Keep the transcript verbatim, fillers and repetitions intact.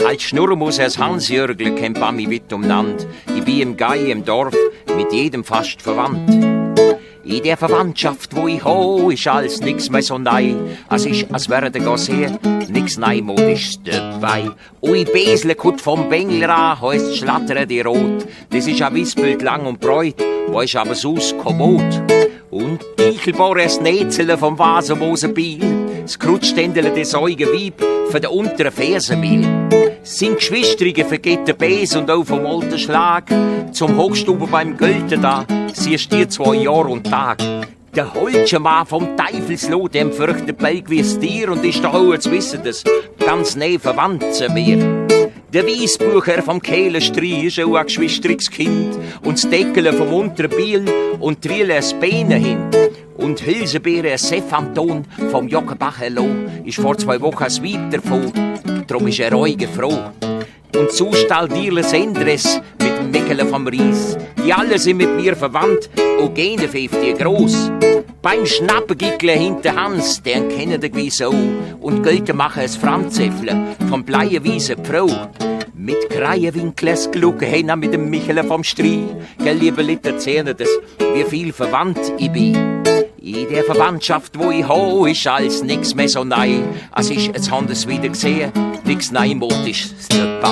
Als Schnurrmus als Hansjörgle kennt Bami wit umnand. Ich bin im Gai im Dorf mit jedem fast verwandt. In der Verwandtschaft, wo ich ho, ist alles nix mehr so neu. Als ich, als werde ich sehen, nix Neumodisches dabei. Ui, Besle kut vom Bengel an, heisst schlattern die Rot. Das ist ein Wispelt lang und breut, wo ist aber sus kommod. Und Eichelbohres Näzele vom Vasenmosenbiel, das Krutständele des Säugeweib für den unteren Fersenmehl. Sind Geschwistrige vergeht der Bes und auch vom alten Schlag. Zum Hochstuben beim Gölten da, siehst dir zwei Jahr und Tag. Der Holzschenmann vom Teufelsloh, dem fürchtet Belg wie das Tier und ist da auch zu wissen, das ganz nah verwandt zu mir. Der Weissbucher vom Kehlenstrich ist auch ein geschwistriges Kind und das Deckele vom unteren Biel und Triele ein Beine hin. Und Hülsenbeere ein Sephanton vom Jockenbachelo ist vor zwei Wochen ein Weib davon, drum ist er reuge froh. Und Zustall Dierles Endres mit dem Mickele vom Ries, die alle sind mit mir verwandt und gehen fünfzig groß. Beim Schnappengickeln hinter Hans, den kennen die gewiss auch, und Gölte machen es Franzäffle vom Bleienwiese Pro. Mit Kreienwinkles Glucke hin mit dem Michele vom Strie, gell liebe Leute erzählen das, wie viel verwandt ich bin. In der Verwandtschaft, wo ich ho, ist alles nix mehr so neu. Als ich, jetzt haben das wieder gesehen, nix Neumodisches dabei.